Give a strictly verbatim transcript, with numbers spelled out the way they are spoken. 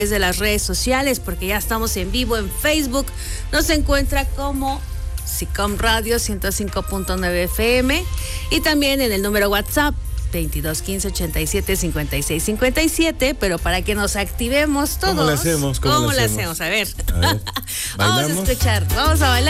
de las redes sociales, porque ya estamos en vivo en Facebook. Nos encuentra como SICOM Radio ciento cinco punto nueve F M y también en el número WhatsApp veintidós quince ochenta y siete cincuenta y seis cincuenta y siete, pero para que nos activemos todos. ¿Cómo le hacemos? ¿Cómo, ¿Cómo le hacemos? hacemos? A ver. A ver, Vamos a escuchar, vamos a bailar.